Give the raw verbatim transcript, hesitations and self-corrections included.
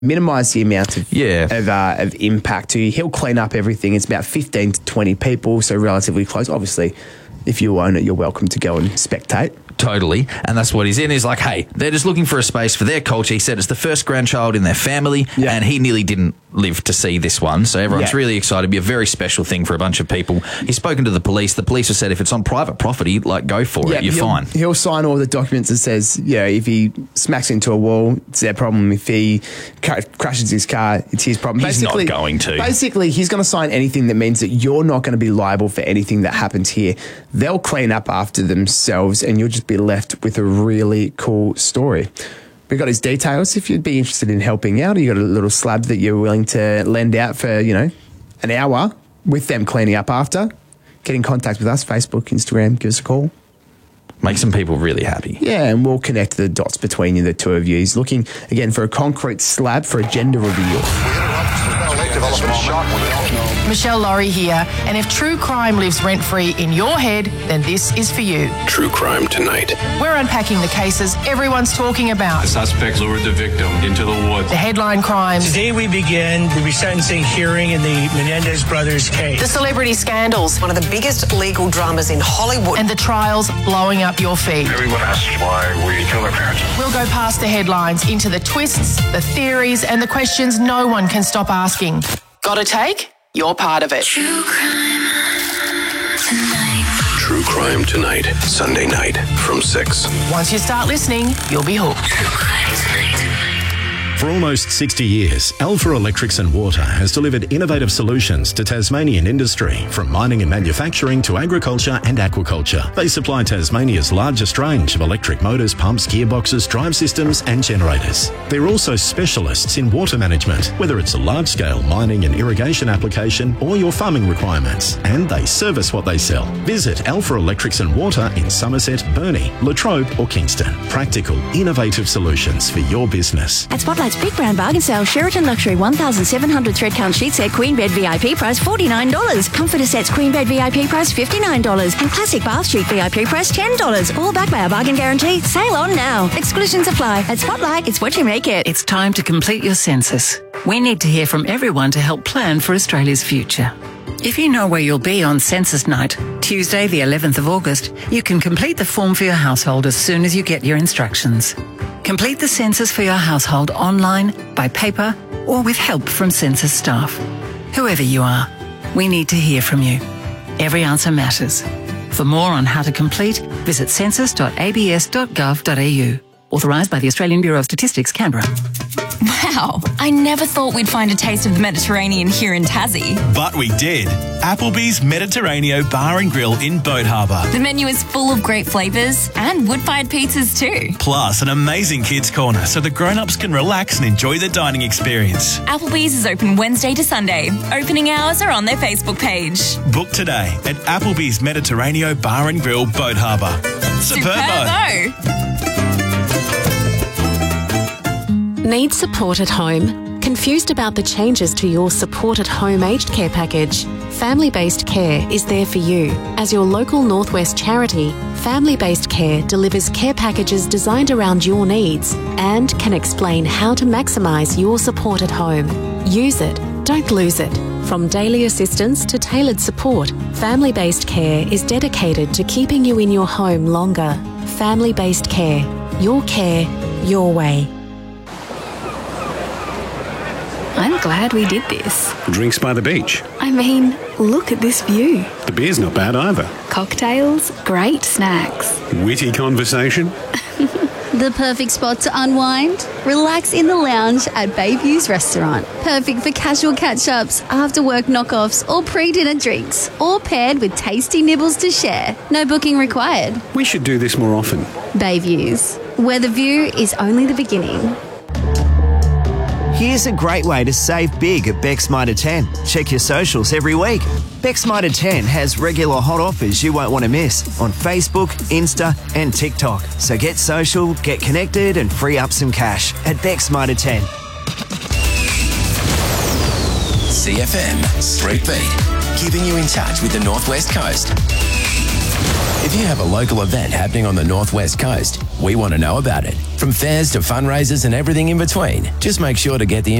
minimise the amount of Yeah. of, uh, of impact to you. He'll clean up everything. It's about fifteen to twenty people, so relatively close. Obviously, if you own it, you're welcome to go and spectate. Totally. And that's what he's in. He's like, hey, they're just looking for a space for their culture. He said it's the first grandchild in their family, Yeah. and he nearly didn't live to see this one. So everyone's Yeah. really excited. It'll be a very special thing for a bunch of people. He's spoken to the police. The police have said if it's on private property, like, go for it. You're he'll, fine. He'll sign all the documents that says, yeah, if he smacks into a wall, it's their problem. If he cra- crashes his car, it's his problem. He's not going to. Basically, he's going to sign anything that means that you're not going to be liable for anything that happens here. They'll clean up after themselves, and you'll just be left with a really cool story. We got his details if you'd be interested in helping out. You got a little slab that you're willing to lend out for, you know, an hour with them cleaning up after. Get in contact with us, Facebook, Instagram, give us a call. Make some people really happy. Yeah, and we'll connect the dots between you, the two of you. He's looking, again, for a concrete slab for a gender reveal. Michelle Laurie here, and if true crime lives rent-free in your head, then this is for you. True Crime Tonight. We're unpacking the cases everyone's talking about. The suspect lured the victim into the woods. The headline crimes. Today we begin the resentencing hearing in the Menendez brothers case. The celebrity scandals. One of the biggest legal dramas in Hollywood. And the trials blowing up your feed. Everyone asks why we kill our parents. We'll go past the headlines into the twists, the theories, and the questions no one can stop asking. Got a take? You're part of it. True Crime Tonight. True Crime Tonight. Sunday night from six. Once you start listening, you'll be hooked. True Crime Tonight. For almost sixty years, Alpha Electrics and Water has delivered innovative solutions to Tasmanian industry, from mining and manufacturing to agriculture and aquaculture. They supply Tasmania's largest range of electric motors, pumps, gearboxes, drive systems and generators. They're also specialists in water management, whether it's a large-scale mining and irrigation application or your farming requirements, and they service what they sell. Visit Alpha Electrics and Water in Somerset, Burnie, Latrobe or Kingston. Practical, innovative solutions for your business. At Spotlight's Big Brand Bargain Sale, Sheraton Luxury one thousand seven hundred thread count sheet set queen bed V I P price forty-nine dollars. Comforter sets queen bed V I P price fifty-nine dollars. And classic bath sheet V I P price ten dollars. All backed by our bargain guarantee. Sale on now. Exclusions apply. At Spotlight, it's what you make it. It's time to complete your census. We need to hear from everyone to help plan for Australia's future. If you know where you'll be on census night, Tuesday the eleventh of August, you can complete the form for your household as soon as you get your instructions. Complete the census for your household online, by paper, or with help from census staff. Whoever you are, we need to hear from you. Every answer matters. For more on how to complete, visit census dot a b s dot gov dot a u. Authorised by the Australian Bureau of Statistics, Canberra. Wow, I never thought we'd find a taste of the Mediterranean here in Tassie. But we did. Applebee's Mediterraneo Bar and Grill in Boat Harbour. The menu is full of great flavours and wood-fired pizzas too. Plus an amazing kids' corner so the grown-ups can relax and enjoy the dining experience. Applebee's is open Wednesday to Sunday. Opening hours are on their Facebook page. Book today at Applebee's Mediterraneo Bar and Grill, Boat Harbour. Superbo! Need support at home? Confused about the changes to your Support at Home aged care package? Family-Based Care is there for you. As your local Northwest charity, Family-Based Care delivers care packages designed around your needs and can explain how to maximise your support at home. Use it, don't lose it. From daily assistance to tailored support, Family-Based Care is dedicated to keeping you in your home longer. Family-Based Care. Your care, your way. I'm glad we did this. Drinks by the beach. I mean, look at this view. The beer's not bad either. Cocktails, great snacks. Witty conversation. The perfect spot to unwind? Relax in the lounge at Bayview's restaurant. Perfect for casual catch-ups, after-work knockoffs or pre-dinner drinks. All paired with tasty nibbles to share. No booking required. We should do this more often. Bayview's, where the view is only the beginning. Here's a great way to save big at Beck's Mitre ten. Check your socials every week. Beck's Mitre ten has regular hot offers you won't want to miss on Facebook, Insta and TikTok. So get social, get connected and free up some cash at Beck's Mitre ten. C F M Street Beat, keeping you in touch with the Northwest Coast. It's If you have a local event happening on the Northwest Coast, we want to know about it. From fairs to fundraisers and everything in between, just make sure to get the